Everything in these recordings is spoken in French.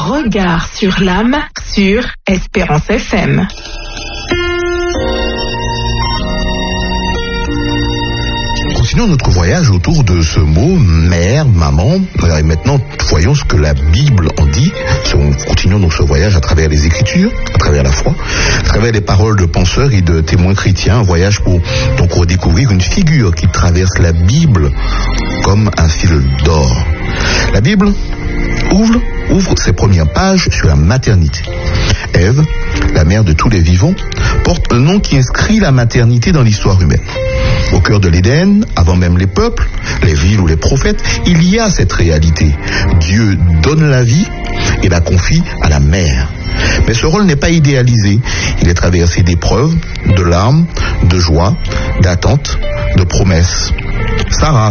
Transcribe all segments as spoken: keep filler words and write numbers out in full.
Regard sur l'âme sur Espérance F M. Continuons notre voyage autour de ce mot mère, maman. Et maintenant, voyons ce que la Bible en dit. Continuons donc ce voyage à travers les Écritures, à travers la foi, à travers les paroles de penseurs et de témoins chrétiens. Un voyage pour donc redécouvrir une figure qui traverse la Bible comme un fil d'or. La Bible ouvre, ouvre ses premières pages sur la maternité. Ève, la mère de tous les vivants, porte un nom qui inscrit la maternité dans l'histoire humaine. Au cœur de l'Éden, avant même les peuples, les villes ou les prophètes, il y a cette réalité. Dieu donne la vie et la confie à la mère. Mais ce rôle n'est pas idéalisé. Il est traversé d'épreuves, de larmes, de joie, d'attentes, de promesses. Sarah,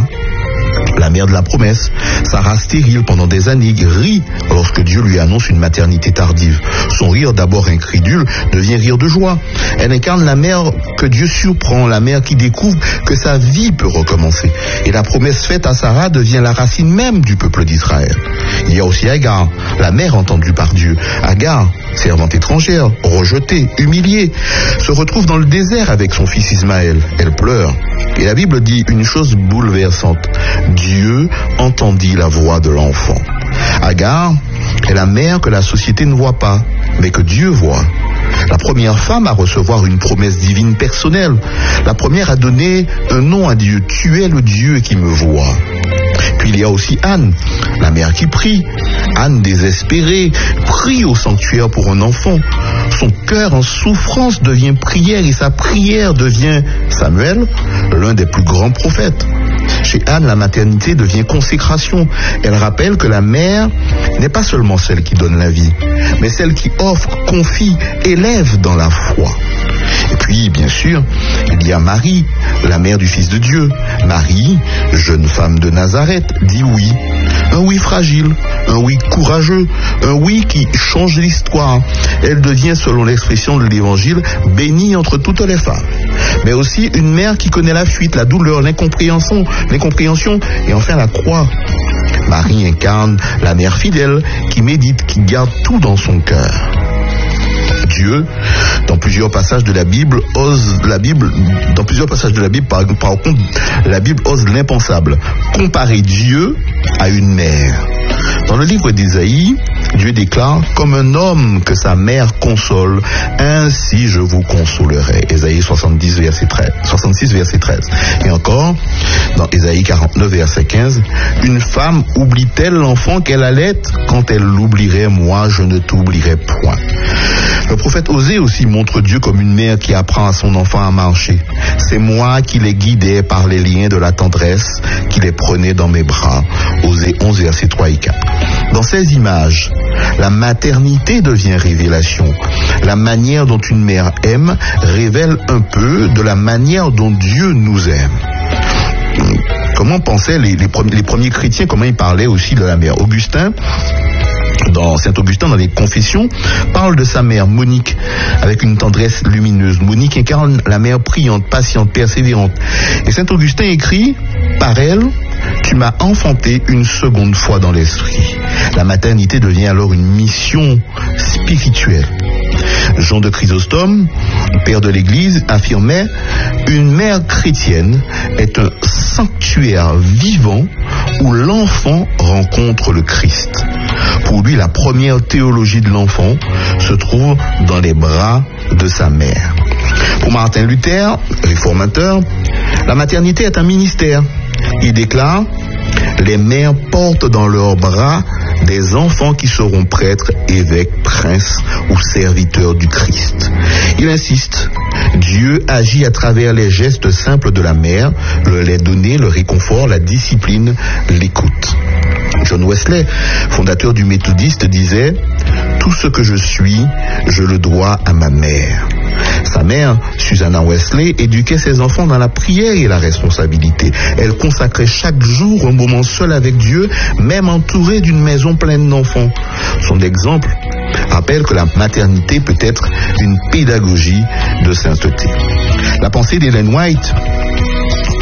la mère de la promesse, Sarah stérile pendant des années, rit lorsque Dieu lui annonce une maternité tardive. Son rire, d'abord incrédule, devient rire de joie. Elle incarne la mère que Dieu surprend, la mère qui découvre que sa vie peut recommencer. Et la promesse faite à Sarah devient la racine même du peuple d'Israël. Il y a aussi Agar, la mère entendue par Dieu. Agar, servante étrangère, rejetée, humiliée, se retrouve dans le désert avec son fils Ismaël. Elle pleure. Et la Bible dit une chose bouleversante. Dieu entendit la voix de l'enfant. Agar est la mère que la société ne voit pas, mais que Dieu voit. La première femme à recevoir une promesse divine personnelle. La première à donner un nom à Dieu. Tu es le Dieu qui me voit. Puis il y a aussi Anne, la mère qui prie. Anne, désespérée, prie au sanctuaire pour un enfant. Son cœur en souffrance devient prière et sa prière devient Samuel, l'un des plus grands prophètes. Chez Anne, la maternité devient consécration. Elle rappelle que la mère n'est pas seulement celle qui donne la vie, mais celle qui offre, confie, élève dans la foi. Et puis, bien sûr, il y a Marie, la mère du Fils de Dieu. Marie, jeune femme de Nazareth, dit oui. Un oui fragile, un oui courageux, un oui qui change l'histoire. Elle devient, selon l'expression de l'Évangile, bénie entre toutes les femmes. Mais aussi une mère qui connaît la fuite, la douleur, l'incompréhension, l'incompréhension et enfin la croix. Marie incarne la mère fidèle qui médite, qui garde tout dans son cœur. Dieu, dans plusieurs passages de la Bible, ose la Bible, dans plusieurs passages de la Bible, par, par contre, la Bible ose l'impensable, comparer Dieu à une mère. Dans le livre d'Ésaïe, Dieu déclare « Comme un homme que sa mère console, ainsi je vous consolerai ». Ésaïe soixante-dix, verset treize, soixante-six, verset treize. Et encore, dans Ésaïe quarante-neuf, verset quinze, « Une femme oublie-t-elle l'enfant qu'elle allait? Quand elle l'oublierait, moi je ne t'oublierai point ». Le prophète Osée aussi montre Dieu comme une mère qui apprend à son enfant à marcher. C'est moi qui les guidais par les liens de la tendresse, qui les prenais dans mes bras. Osée onze, versets trois et quatre. Dans ces images, la maternité devient révélation. La manière dont une mère aime révèle un peu de la manière dont Dieu nous aime. Comment pensaient les, les, premiers, les premiers chrétiens, comment ils parlaient aussi de la mère? Augustin, dans Saint-Augustin, dans les Confessions, parle de sa mère, Monique, avec une tendresse lumineuse. Monique incarne la mère priante, patiente, persévérante. Et Saint-Augustin écrit, par elle, tu m'as enfanté une seconde fois dans l'esprit. La maternité devient alors une mission spirituelle. Jean de Chrysostome, père de l'Église, affirmait « Une mère chrétienne est un sanctuaire vivant où l'enfant rencontre le Christ ». Pour lui, la première théologie de l'enfant se trouve dans les bras de sa mère. Pour Martin Luther, réformateur, la maternité est un ministère. Il déclare « Les mères portent dans leurs bras des enfants qui seront prêtres, évêques, princes ou serviteurs du Christ. » Il insiste, Dieu agit à travers les gestes simples de la mère, le lait donné, le réconfort, la discipline, l'écoute. John Wesley, fondateur du méthodiste, disait « Tout ce que je suis, je le dois à ma mère ». Sa mère, Susanna Wesley, éduquait ses enfants dans la prière et la responsabilité. Elle consacrait chaque jour un moment seul avec Dieu, même entourée d'une maison pleine d'enfants. Son exemple rappelle que la maternité peut être une pédagogie de sainteté. La pensée d'Ellen White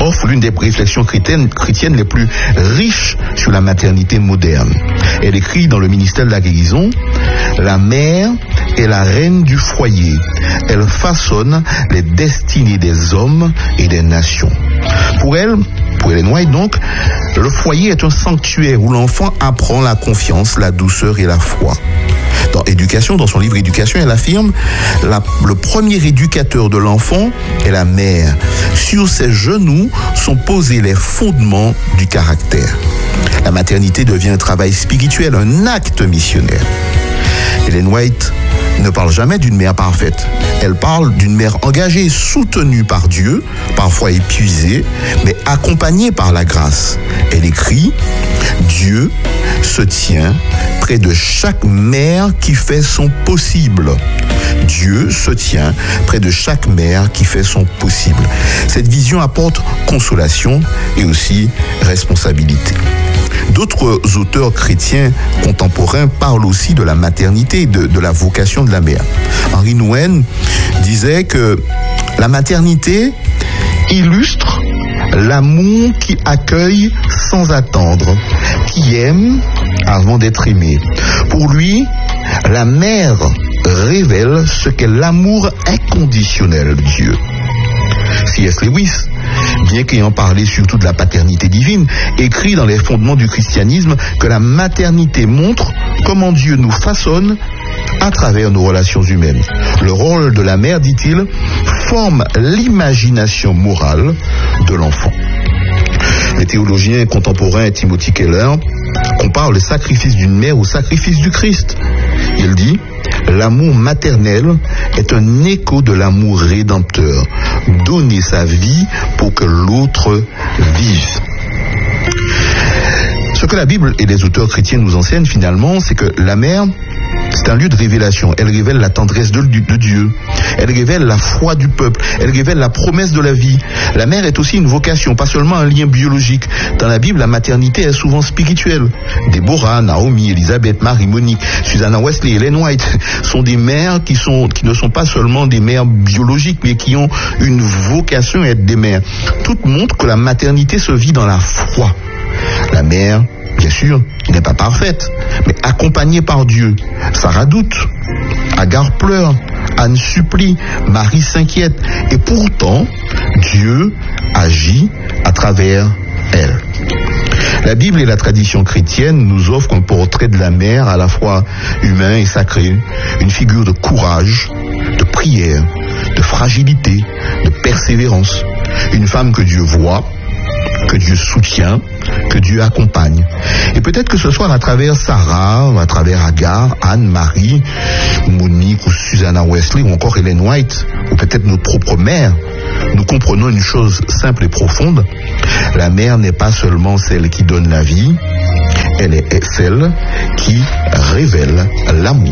offre l'une des réflexions chrétiennes, chrétiennes les plus riches sur la maternité moderne. Elle écrit dans le ministère de la guérison: la mère est la reine du foyer. Elle façonne les destinées des hommes et des nations. Pour elle, pour Ellen White donc, le foyer est un sanctuaire où l'enfant apprend la confiance, la douceur et la foi. Dans Éducation, dans son livre Éducation, elle affirme: la, le premier éducateur de l'enfant est la mère. Sur ses genoux sont posés les fondements du caractère. La maternité devient un travail spirituel, un acte missionnaire. Ellen White ne parle jamais d'une mère parfaite. Elle parle d'une mère engagée, soutenue par Dieu, parfois épuisée, mais accompagnée par la grâce. Elle écrit: Dieu se tient près de chaque mère qui fait son possible. Dieu se tient près de chaque mère qui fait son possible. Cette vision apporte consolation et aussi responsabilité. D'autres auteurs chrétiens contemporains parlent aussi de la maternité, de, de la vocation de la mère. Henri Nouwen disait que la maternité illustre l'amour qui accueille sans attendre, qui aime avant d'être aimé. Pour lui, la mère révèle ce qu'est l'amour inconditionnel de Dieu. C S Lewis, bien qu'ayant parlé surtout de la paternité divine, écrit dans les fondements du christianisme que la maternité montre comment Dieu nous façonne à travers nos relations humaines. Le rôle de la mère, dit-il, forme l'imagination morale de l'enfant. Le théologien contemporain Timothy Keller compare le sacrifice d'une mère au sacrifice du Christ. Il dit: l'amour maternel est un écho de l'amour rédempteur. Donner sa vie pour que l'autre vive. Ce que la Bible et les auteurs chrétiens nous enseignent finalement, c'est que la mère, c'est un lieu de révélation. Elle révèle la tendresse de, de Dieu. Elle révèle la foi du peuple. Elle révèle la promesse de la vie. La mère est aussi une vocation, pas seulement un lien biologique. Dans la Bible, la maternité est souvent spirituelle. Déborah, Naomi, Élisabeth, Marie, Monique, Susanna Wesley, Ellen White sont des mères qui, sont, qui ne sont pas seulement des mères biologiques, mais qui ont une vocation à être des mères. Toutes montrent que la maternité se vit dans la foi. La mère, bien sûr, n'est pas parfaite, mais accompagnée par Dieu. Sarah doute, Agar pleure, Anne supplie, Marie s'inquiète, et pourtant, Dieu agit à travers elle. La Bible et la tradition chrétienne nous offrent un portrait de la mère à la fois humain et sacré, une figure de courage, de prière, de fragilité, de persévérance, une femme que Dieu voit, que Dieu soutient, que Dieu accompagne. Et peut-être que ce soit à travers Sarah, à travers Agar, Anne, Marie, Monique ou Susanna Wesley ou encore Ellen White, ou peut-être notre propre mère, nous comprenons une chose simple et profonde: la mère n'est pas seulement celle qui donne la vie, elle est celle qui révèle l'amour.